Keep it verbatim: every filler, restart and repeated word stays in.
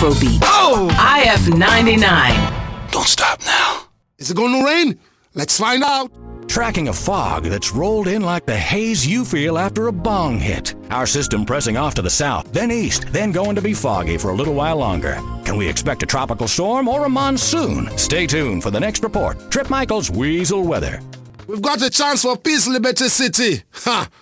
Afrobeat. Oh! I F ninety-nine. Don't stop now. Is it going to rain? Let's find out. Tracking a fog that's rolled in like the haze you feel after a bong hit. Our system pressing off to the south, then east, then going to be foggy for a little while longer. Can we expect a tropical storm or a monsoon? Stay tuned for the next report. Trip Michael's Weasel Weather. We've got a chance for peace, Liberty City. Ha!